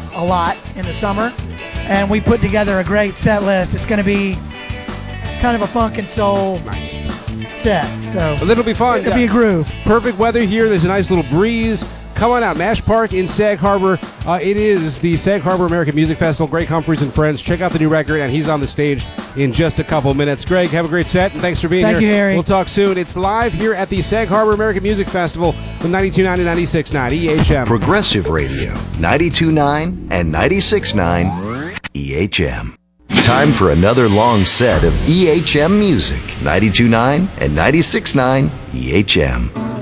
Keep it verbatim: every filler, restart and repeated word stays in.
a lot in the summer, and we put together a great set list. It's going to be kind of a funk and soul Nice. set, so Well, it'll be fun. it'll be a groove. Perfect weather here. There's a nice little breeze. Come on out. Mash Park in Sag Harbor. Uh, it is the Sag Harbor American Music Festival. Greg Humphreys and friends. Check out the new record, and he's on the stage in just a couple minutes. Greg, have a great set, and thanks for being Thank here. you, Harry. We'll talk soon. It's live here at the Sag Harbor American Music Festival from ninety-two point nine and ninety-six point nine E H M. Progressive Radio, ninety-two point nine and ninety-six point nine E H M. Time for another long set of E H M music, ninety-two point nine and ninety-six point nine E H M.